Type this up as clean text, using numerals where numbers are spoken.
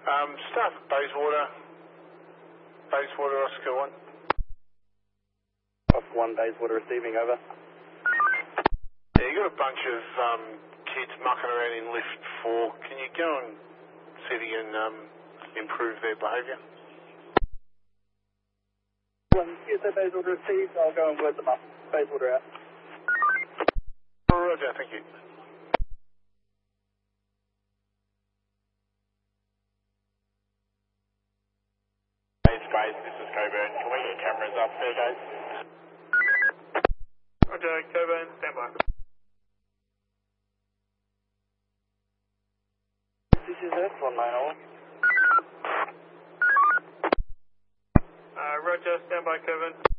Staff Bayswater. Bayswater, Oscar 1. Oscar 1, Bayswater receiving, over. Yeah, you got a bunch of kids mucking around in lift 4. Can you go and see if you can improve their behaviour? USA Bayswater received, I'll go and word them up. Bayswater out. Roger, thank you. Guys, this is Coburn. Can we get cameras up there, guys? Roger, Coburn, stand by. This is S1901. Roger, stand by, Coburn.